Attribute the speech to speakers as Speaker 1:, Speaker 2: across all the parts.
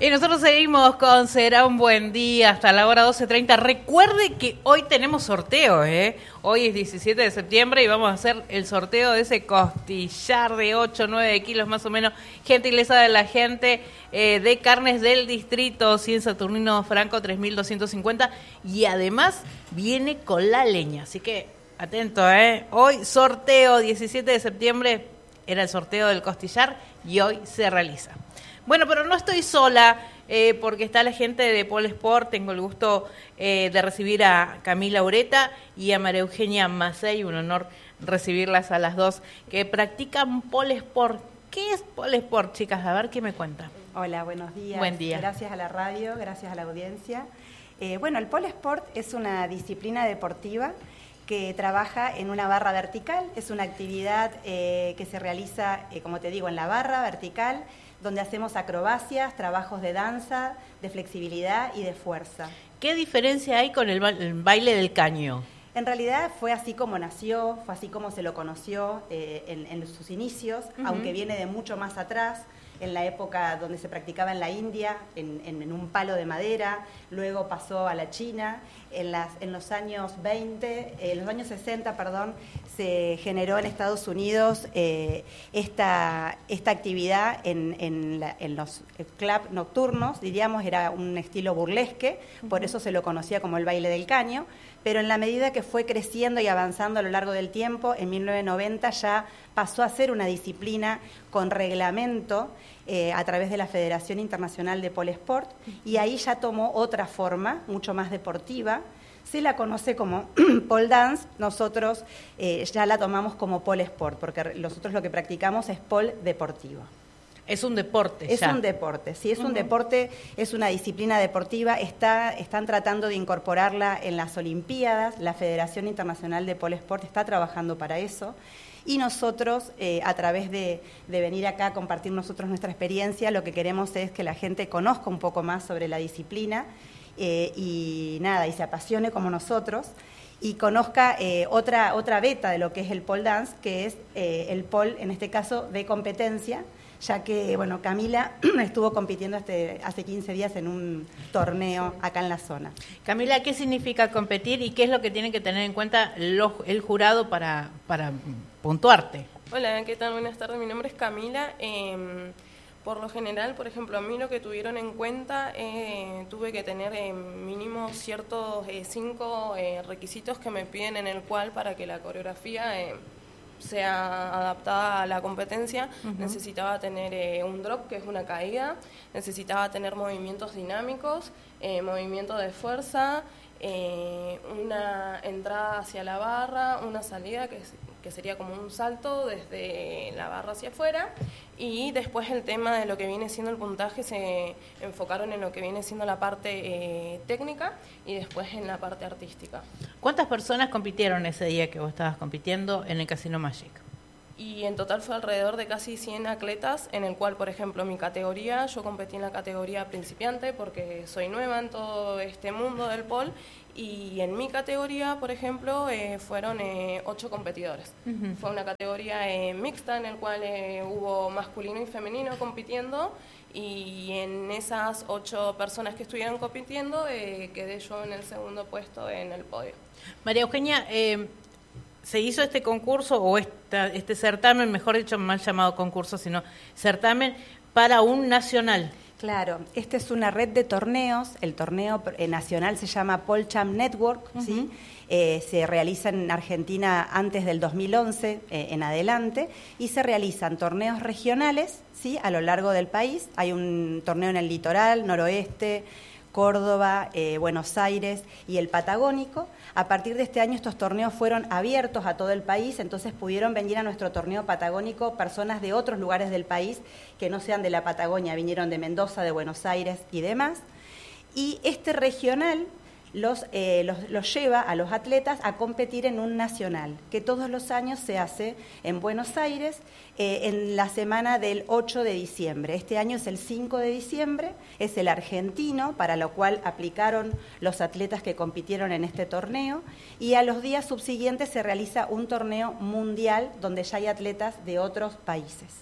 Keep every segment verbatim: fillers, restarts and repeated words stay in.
Speaker 1: Y nosotros seguimos con Será un buen día hasta la hora doce treinta. Recuerde que hoy tenemos sorteo, ¿eh? Hoy es diecisiete de septiembre y vamos a hacer el sorteo de ese costillar de ocho, nueve kilos más o menos. Gentileza de la gente eh, de Carnes del Distrito, cien Saturnino Franco, tres mil doscientos cincuenta. Y además viene con la leña, así que atento, ¿eh? Hoy sorteo, diecisiete de septiembre, era el sorteo del costillar y hoy se realiza. Bueno, pero no estoy sola eh, porque está la gente de Pol Sport. Tengo el gusto eh, de recibir a Camila Ureta y a María Eugenia Macei. Un honor recibirlas a las dos que practican Pol Sport. ¿Qué es Pol Sport, chicas? A ver qué me cuentan.
Speaker 2: Hola, buenos días.
Speaker 1: Buen día.
Speaker 2: Gracias a la radio, gracias a la audiencia. Eh, bueno, el Pol Sport es una disciplina deportiva que trabaja en una barra vertical. Es una actividad eh, que se realiza, eh, como te digo, en la barra vertical, donde hacemos acrobacias, trabajos de danza, de flexibilidad y de fuerza.
Speaker 1: ¿Qué diferencia hay con el, ba- el baile del caño?
Speaker 2: En realidad fue así como nació, fue así como se lo conoció eh, en, en sus inicios, uh-huh. aunque viene de mucho más atrás, en la época donde se practicaba en la India, en, en, en un palo de madera, luego pasó a la China, en, las, en los años veinte, en los años sesenta, perdón, se generó en Estados Unidos eh, esta, esta actividad en, en, la, en los clubs nocturnos, diríamos, era un estilo burlesque, uh-huh. por eso se lo conocía como el baile del caño, pero en la medida que fue creciendo y avanzando a lo largo del tiempo, en mil novecientos noventa ya pasó a ser una disciplina con reglamento eh, a través de la Federación Internacional de Pol Sport, y ahí ya tomó otra forma, mucho más deportiva. Se la conoce como pole dance, nosotros eh, ya la tomamos como pole sport, porque nosotros lo que practicamos es pole deportivo.
Speaker 1: Es un deporte
Speaker 2: Es
Speaker 1: ya.
Speaker 2: un deporte, sí, es
Speaker 1: Uh-huh.
Speaker 2: un deporte, es una disciplina deportiva, está, están tratando de incorporarla en las Olimpiadas, la Federación Internacional de Pole Sport está trabajando para eso, y nosotros, eh, a través de, de venir acá a compartir nosotros nuestra experiencia, lo que queremos es que la gente conozca un poco más sobre la disciplina, eh, y nada, y se apasione como nosotros, y conozca eh, otra, otra beta de lo que es el pole dance, que es eh, el pole, en este caso, de competencia, ya que, bueno, Camila estuvo compitiendo este, hace quince días en un torneo acá en la zona.
Speaker 1: Camila, ¿qué significa competir y qué es lo que tienen que tener en cuenta los, el jurado para, para puntuarte?
Speaker 3: Hola, ¿qué tal? Buenas tardes, mi nombre es Camila. Eh, por lo general, por ejemplo, a mí lo que tuvieron en cuenta, eh, tuve que tener eh, mínimo ciertos eh, cinco eh, requisitos que me piden en el cual para que la coreografía Eh, sea adaptada a la competencia. Uh-huh. Necesitaba tener eh, un drop, que es una caída, necesitaba tener movimientos dinámicos, eh, movimiento de fuerza, eh, una entrada hacia la barra, una salida que, que sería como un salto desde la barra hacia afuera, y después el tema de lo que viene siendo el puntaje se enfocaron en lo que viene siendo la parte eh, técnica y después en la parte artística.
Speaker 1: ¿Cuántas personas compitieron ese día que vos estabas compitiendo en el Casino Magic?
Speaker 3: Y en total fue alrededor de casi cien atletas, en el cual, por ejemplo, mi categoría, yo competí en la categoría principiante porque soy nueva en todo este mundo del pole, y en mi categoría, por ejemplo, eh, fueron eh, ocho competidores. Uh-huh. Fue una categoría eh, mixta en el cual eh, hubo masculino y femenino compitiendo, y en esas ocho personas que estuvieron compitiendo eh, quedé yo en el segundo puesto en el podio.
Speaker 1: María Eugenia, eh, se hizo este concurso, o esta, este certamen, mejor dicho, mal llamado concurso, sino certamen para un nacional.
Speaker 2: Claro, esta es una red de torneos, el torneo eh, nacional se llama PolChamp Network, uh-huh. ¿sí? eh, se realiza en Argentina antes del dos mil once eh, en adelante, y se realizan torneos regionales, ¿sí? A lo largo del país. Hay un torneo en el litoral, noroeste, Córdoba, eh, Buenos Aires y el Patagónico. A partir de este año estos torneos fueron abiertos a todo el país, entonces pudieron venir a nuestro torneo patagónico personas de otros lugares del país que no sean de la Patagonia, vinieron de Mendoza, de Buenos Aires y demás. Y este regional los, eh, los, los lleva a los atletas a competir en un nacional, que todos los años se hace en Buenos Aires, eh, en la semana del ocho de diciembre. Este año es el cinco de diciembre, es el argentino, para lo cual aplicaron los atletas que compitieron en este torneo, y a los días subsiguientes se realiza un torneo mundial donde ya hay atletas de otros países.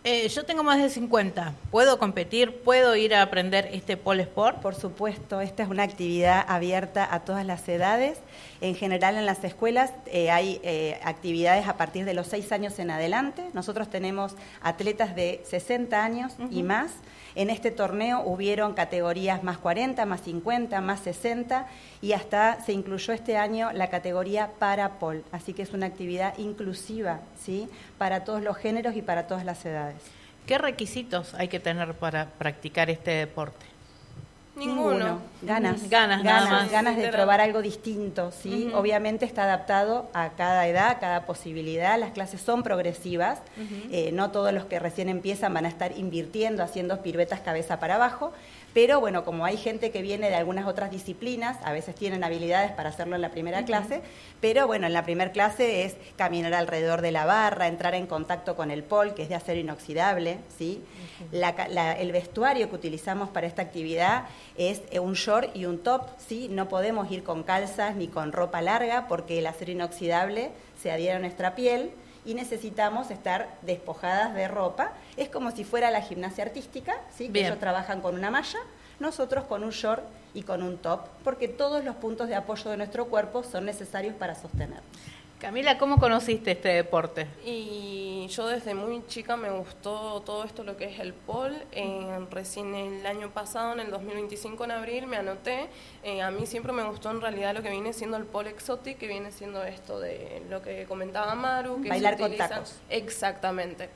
Speaker 1: Eh, yo tengo más de cincuenta. ¿Puedo competir? ¿Puedo ir a aprender este pole sport?
Speaker 2: Por supuesto, esta es una actividad abierta a todas las edades. En general en las escuelas eh, hay eh, actividades a partir de los seis años en adelante. Nosotros tenemos atletas de sesenta años uh-huh. y más. En este torneo hubieron categorías más cuarenta, más cincuenta, más sesenta y hasta se incluyó este año la categoría para pole. Así que es una actividad inclusiva, ¿sí?, para todos los géneros y para todas las edades.
Speaker 1: ¿Qué requisitos hay que tener para practicar este deporte?
Speaker 3: Ninguno.
Speaker 2: Ganas,
Speaker 1: ganas, nada más.
Speaker 2: ganas de probar algo distinto, ¿sí?
Speaker 3: Uh-huh.
Speaker 2: Obviamente está adaptado a cada edad, a cada posibilidad. Las clases son progresivas. Uh-huh. Eh, no todos los que recién empiezan van a estar invirtiendo, haciendo piruetas cabeza para abajo. Pero bueno, como hay gente que viene de algunas otras disciplinas, a veces tienen habilidades para hacerlo en la primera uh-huh. clase, pero bueno, en la primera clase es caminar alrededor de la barra, entrar en contacto con el pole, que es de acero inoxidable, ¿sí? Uh-huh. La, la, el vestuario que utilizamos para esta actividad es un short y un top, ¿sí? No podemos ir con calzas ni con ropa larga porque el acero inoxidable se adhiere a nuestra piel y necesitamos estar despojadas de ropa. Es como si fuera la gimnasia artística, ¿sí?, que ellos trabajan con una malla, nosotros con un short y con un top, porque todos los puntos de apoyo de nuestro cuerpo son necesarios para sostener.
Speaker 1: Camila, ¿cómo conociste este deporte?
Speaker 3: Y yo desde muy chica me gustó todo esto, lo que es el pole. Eh, recién el año pasado, en el dos mil veinticinco, en abril, me anoté. Eh, a mí siempre me gustó en realidad lo que viene siendo el pole exotic, que viene siendo esto de lo que comentaba Maru. Que
Speaker 2: bailar
Speaker 3: se utiliza,
Speaker 2: con tacos.
Speaker 3: Exactamente.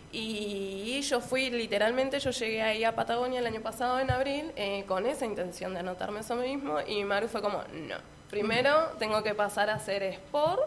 Speaker 3: Y yo fui, literalmente, yo llegué ahí a Patagonia el año pasado, en abril, eh, con esa intención de anotarme eso mismo, y Maru fue como, no, primero tengo que pasar a hacer sport,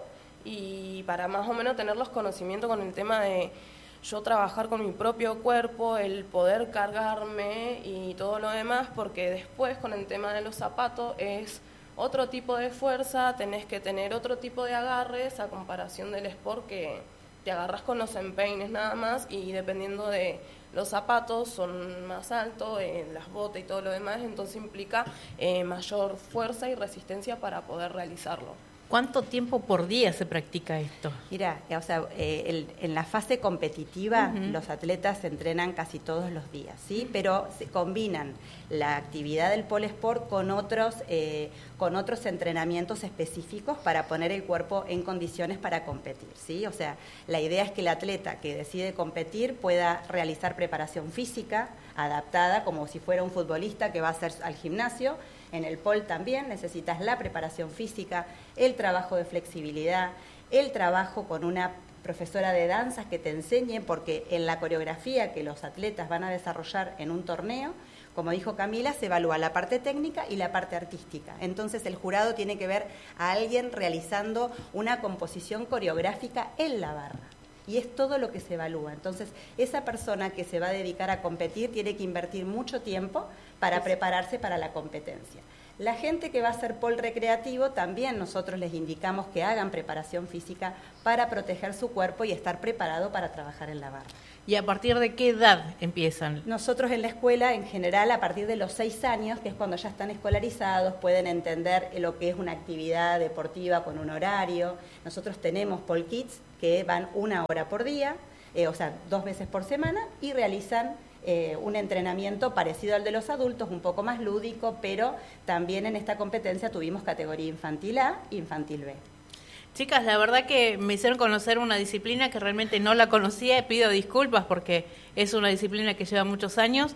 Speaker 3: y para más o menos tener los conocimientos con el tema de yo trabajar con mi propio cuerpo, el poder cargarme y todo lo demás, porque después con el tema de los zapatos es otro tipo de fuerza, tenés que tener otro tipo de agarres a comparación del sport, que te agarras con los empeines nada más, y dependiendo de los zapatos son más altos, eh, las botas y todo lo demás, entonces implica eh, mayor fuerza y resistencia para poder realizarlo.
Speaker 1: ¿Cuánto tiempo por día se practica esto?
Speaker 2: Mira, o sea, eh, el, en la fase competitiva uh-huh. los atletas se entrenan casi todos los días, ¿sí? Pero se combinan la actividad del pole sport con otros, eh, con otros entrenamientos específicos para poner el cuerpo en condiciones para competir, ¿sí? O sea, la idea es que el atleta que decide competir pueda realizar preparación física adaptada, como si fuera un futbolista que va a hacer al gimnasio. En el pole también necesitas la preparación física, el trabajo de flexibilidad, el trabajo con una profesora de danzas que te enseñe, porque en la coreografía que los atletas van a desarrollar en un torneo, como dijo Camila, se evalúa la parte técnica y la parte artística. Entonces el jurado tiene que ver a alguien realizando una composición coreográfica en la barra. Y es todo lo que se evalúa. Entonces, esa persona que se va a dedicar a competir tiene que invertir mucho tiempo para prepararse para la competencia. La gente que va a hacer pole recreativo, también nosotros les indicamos que hagan preparación física para proteger su cuerpo y estar preparado para trabajar en la barra.
Speaker 1: ¿Y a partir de qué edad empiezan?
Speaker 2: Nosotros en la escuela, en general, a partir de los seis años, que es cuando ya están escolarizados, pueden entender lo que es una actividad deportiva con un horario. Nosotros tenemos pole kids que van una hora por día, eh, o sea, dos veces por semana, y realizan eh, un entrenamiento parecido al de los adultos, un poco más lúdico, pero también en esta competencia tuvimos categoría infantil A e infantil B.
Speaker 1: Chicas, la verdad que me hicieron conocer una disciplina que realmente no la conocía, y pido disculpas porque es una disciplina que lleva muchos años,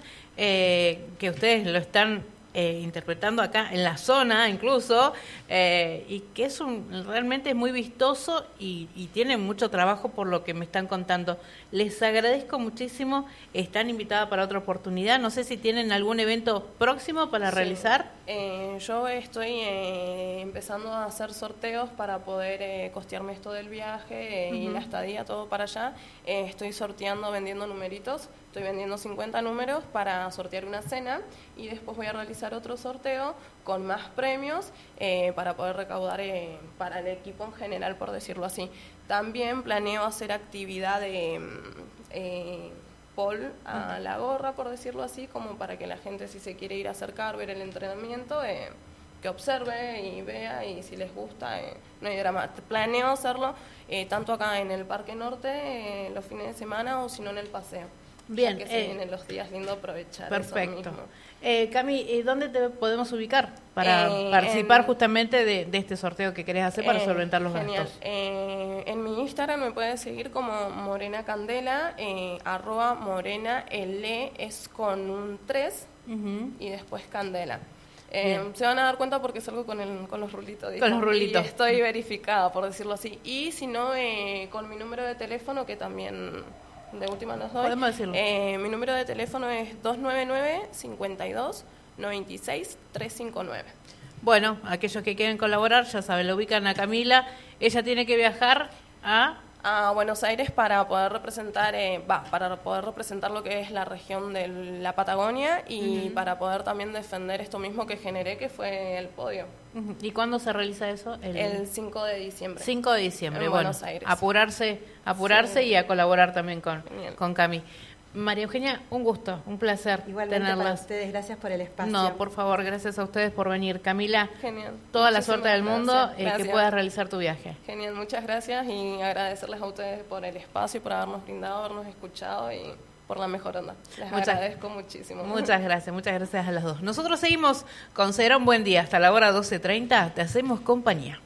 Speaker 1: eh, que ustedes lo están eh, interpretando acá en la zona incluso, eh, y que es un realmente es muy vistoso y, y tiene mucho trabajo por lo que me están contando. Les agradezco muchísimo, están invitadas para otra oportunidad. No sé si tienen algún evento próximo para sí. realizar.
Speaker 3: Eh, yo estoy eh, empezando a hacer sorteos para poder eh, costearme esto del viaje eh, uh-huh. y la estadía, todo para allá. Eh, estoy sorteando, vendiendo numeritos. Estoy vendiendo cincuenta números para sortear una cena, y después voy a realizar otro sorteo con más premios eh, para poder recaudar eh, para el equipo en general, por decirlo así. También planeo hacer actividad de eh, pole a la gorra, por decirlo así, como para que la gente, si se quiere ir a acercar, ver el entrenamiento, eh, que observe y vea, y si les gusta, eh, no hay drama. Planeo hacerlo eh, tanto acá en el Parque Norte, eh, los fines de semana, o si no en el paseo.
Speaker 1: Bien,
Speaker 3: ya que se
Speaker 1: eh,
Speaker 3: vienen los días lindos, aprovechar
Speaker 1: perfecto.
Speaker 3: eso mismo.
Speaker 1: Eh, Cami, ¿y dónde te podemos ubicar para
Speaker 3: Eh,
Speaker 1: participar
Speaker 3: en-
Speaker 1: justamente de, de este sorteo que querés hacer para
Speaker 3: Eh,
Speaker 1: solventar los
Speaker 3: genial.
Speaker 1: gastos?
Speaker 3: Eh, en mi Instagram me puedes seguir como Morena Candela, eh, arroba Morena, el E es con un tres
Speaker 1: Ujú.
Speaker 3: y después Candela. Eh,
Speaker 1: Bien.
Speaker 3: se van a dar cuenta porque salgo con, el, con los rulitos.
Speaker 1: Con los
Speaker 3: digamos,
Speaker 1: rulitos.
Speaker 3: Y estoy verificada, por decirlo así. Y si no, eh, con mi número de teléfono, que también de última los doy.
Speaker 1: Podemos decirlo.
Speaker 3: Eh, mi número de teléfono es dos nueve nueve, cincuenta y dos, noventa y seis, trescientos cincuenta y nueve.
Speaker 1: Bueno, aquellos que quieren colaborar, ya saben, lo ubican a Camila. Ella tiene que viajar a...
Speaker 3: A Buenos Aires para poder representar, eh, va, para poder representar lo que es la región de la Patagonia y para poder también defender esto mismo que generé, que fue el podio,
Speaker 1: Ujú. ¿Y cuándo se realiza eso?
Speaker 3: el cinco de diciembre.
Speaker 1: cinco de diciembre.
Speaker 3: En
Speaker 1: Bueno,
Speaker 3: Buenos Aires.
Speaker 1: apurarse, apurarse
Speaker 3: Sí.
Speaker 1: y a colaborar también con,
Speaker 3: Genial.
Speaker 1: con Cami. María Eugenia, un gusto, un placer
Speaker 2: Igualmente para
Speaker 1: tenerlas.
Speaker 2: ustedes, gracias por el espacio.
Speaker 1: No, por favor, gracias a ustedes por venir. Camila,
Speaker 3: Genial.
Speaker 1: toda la
Speaker 3: Muchísimas
Speaker 1: suerte del mundo,
Speaker 3: gracias.
Speaker 1: eh, que
Speaker 3: Gracias.
Speaker 1: puedas realizar tu viaje.
Speaker 3: Genial, muchas gracias y agradecerles a ustedes por el espacio y por habernos brindado, habernos escuchado y por la mejor onda. Les
Speaker 1: Muchas-
Speaker 3: agradezco muchísimo.
Speaker 1: Muchas gracias, muchas gracias a las dos. Nosotros seguimos con Será un buen día. Hasta la hora doce treinta, te hacemos compañía.